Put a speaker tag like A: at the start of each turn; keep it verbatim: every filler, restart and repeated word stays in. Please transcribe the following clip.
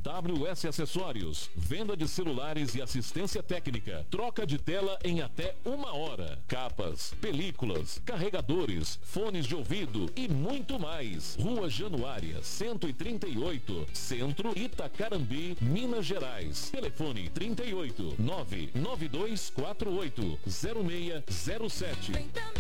A: W S Acessórios, venda de celulares e assistência técnica, troca de tela em até uma hora, capas, películas, carregadores, fones de ouvido e muito mais. Rua Januária, cento e trinta e oito, Centro, Itacarambi, Minas Gerais. Telefone trinta e oito, nove nove dois quatro oito, zero seis zero sete.